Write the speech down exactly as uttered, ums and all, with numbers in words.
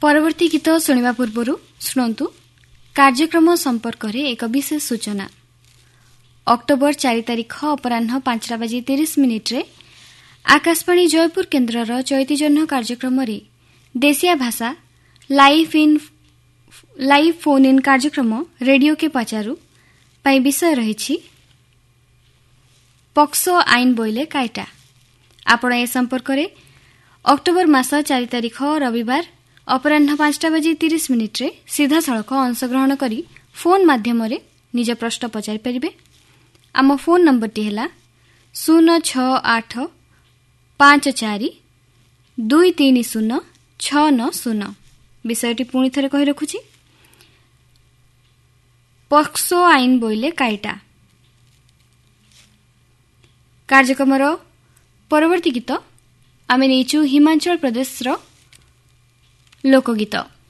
ପରବର୍ତ୍ତୀ ଗୀତ ଶୁଣିବା ପୂର୍ବରୁ ଶୁଣନ୍ତୁ କାର୍ଯ୍ୟକ୍ରମ ସମ୍ପର୍କରେ ଏକ ବିଶେଷ ସୂଚନା। ଅକ୍ଟୋବର ଚାରି ତାରିଖ ଅପରାହ୍ନ ପାଞ୍ଚଟା ବାଜି ତିରିଶ ମିନିଟ୍ରେ ଆକାଶବାଣୀ ଜୟପୁର କେନ୍ଦ୍ରର ଚୈତିଜହ୍ନ କାର୍ଯ୍ୟକ୍ରମରେ ଦେଶିଆ ଭାଷା live in live phone in କାର୍ଯ୍ୟକ୍ରମ ରେଡିଓ କେ ପଚାରୁ ପାଇଁ ବିଷୟ ରହିଛି ପକ୍ସୋ ଆଇନ ବୋଇଲେ କାଇଟା। ଆପଣ ଏ ସମ୍ପର୍କରେ ଅକ୍ଟୋବର ମାସ ଚାରି ତାରିଖ ରବିବାର ଅପରାହ୍ନ ପାଞ୍ଚଟା ବାଜି ତିରିଶ ମିନିଟ୍ରେ ସିଧାସଳଖ ଅଂଶଗ୍ରହଣ କରି ଫୋନ୍ ମାଧ୍ୟମରେ ନିଜ ପ୍ରଶ୍ନ ପଚାରିପାରିବେ। ଆମ ଫୋନ୍ ନମ୍ବରଟି ହେଲା ଶୂନ ଛଅ ଆଠ ପାଞ୍ଚ ଚାରି ଦୁଇ ତିନି ଶୂନ ଛଅ ନଅ ଶୂନ। ବିଷୟଟି ପୁଣି ଥରେ କହି ରଖୁଛି, ପକ୍ସୋ ଆଇନ ବୋଇଲେ କାଇଟା। କାର୍ଯ୍ୟକ୍ରମର ପରବର୍ତ୍ତୀ ଗୀତ ଆମେ ନେଇଛୁ ହିମାଚଳ ପ୍ରଦେଶର ଲୋକଗୀତ।